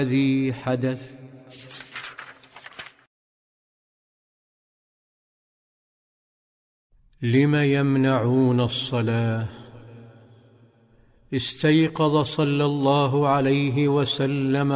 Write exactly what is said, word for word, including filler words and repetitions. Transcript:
الذي حدث. لم يمنعون الصلاة؟ استيقظ صلى الله عليه وسلم